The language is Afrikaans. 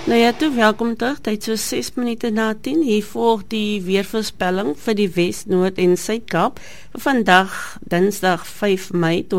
Nou ja, toe welkom terug, tyd so 6 minute na 10, hier volg die weervoorspelling vir die Wes, Noord en Suid-Kaap, vandag, Dinsdag 5 Mei